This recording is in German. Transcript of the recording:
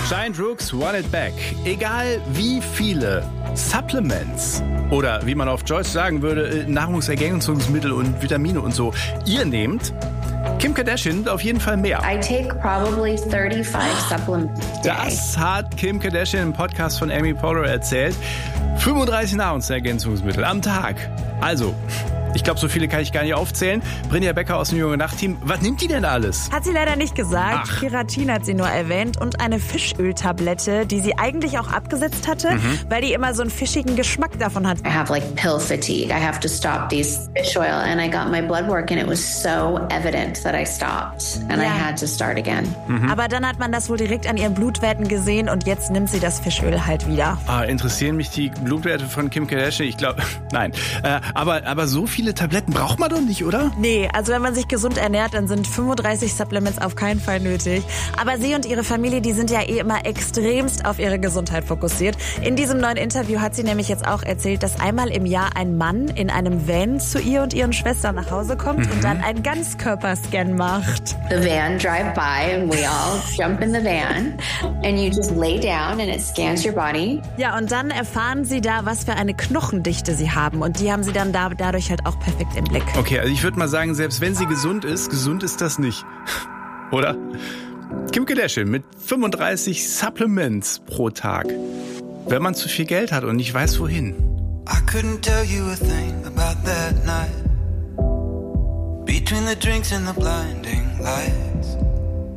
Giant Rooks, Want It Back. Egal wie viele Supplements oder wie man auf Deutsch sagen würde, Nahrungsergänzungsmittel und Vitamine und so ihr nehmt, Kim Kardashian nimmt auf jeden Fall mehr. I take probably 35 supplements a day. Das hat Kim Kardashian im Podcast von Amy Poehler erzählt. 35 Nahrungsergänzungsmittel am Tag. Also, ich glaube, so viele kann ich gar nicht aufzählen. Brinja Becker aus dem Junge Nacht-Team, was nimmt die denn alles? Hat sie leider nicht gesagt. Ach. Keratin hat sie nur erwähnt und eine Fischöltablette, die sie eigentlich auch abgesetzt hatte, weil die immer so einen fischigen Geschmack davon hat. I have like pill fatigue. I have to stop these fish oil. And I got my blood work and it was so evident that I stopped. And I had to start again. Aber dann hat man das wohl direkt an ihren Blutwerten gesehen und jetzt nimmt sie das Fischöl halt wieder. Interessieren mich die Blutwerte von Kim Kardashian? Ich glaube, nein. Aber so viele Tabletten braucht man doch nicht, oder? Nee, also wenn man sich gesund ernährt, dann sind 35 Supplements auf keinen Fall nötig. Aber sie und ihre Familie, die sind ja immer extremst auf ihre Gesundheit fokussiert. In diesem neuen Interview hat sie nämlich jetzt auch erzählt, dass einmal im Jahr ein Mann in einem Van zu ihr und ihren Schwestern nach Hause kommt und dann einen Ganzkörperscan macht. The van drive by and we all jump in the van and you just lay down and it scans your body. Ja, und dann erfahren sie da, was für eine Knochendichte sie haben. Und die haben sie dann dadurch halt auch perfekt im Blick. Okay, also ich würde mal sagen, selbst wenn sie gesund ist das nicht. Oder? Kim Kardashian mit 35 Supplements pro Tag. Wenn man zu viel Geld hat und nicht weiß, wohin. I couldn't tell you a thing about that night. Between the drinks and the blinding light.